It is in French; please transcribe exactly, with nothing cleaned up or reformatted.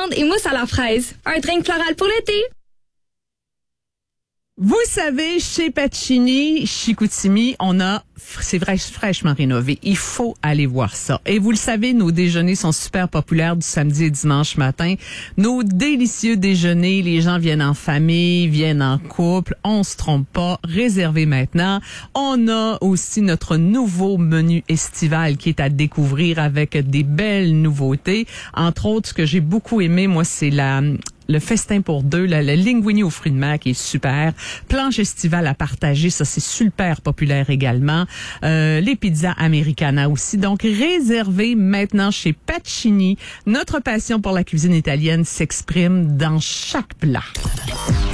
d'amande et mousse à la fraise. Un drink floral pour l'été. Vous savez, chez Pacini, Chicoutimi, on a, c'est vrai, fraîchement rénové. Il faut aller voir ça. Et vous le savez, nos déjeuners sont super populaires du samedi et dimanche matin. Nos délicieux déjeuners, les gens viennent en famille, viennent en couple. On se trompe pas. Réservez maintenant. On a aussi notre nouveau menu estival qui est à découvrir avec des belles nouveautés. Entre autres, ce que j'ai beaucoup aimé, moi, c'est la... le festin pour deux, le, le linguini aux fruits de mer qui est super. Planche estivale à partager, ça c'est super populaire également. Euh, les pizzas americana aussi. Donc réservez maintenant chez Pacini. Notre passion pour la cuisine italienne s'exprime dans chaque plat.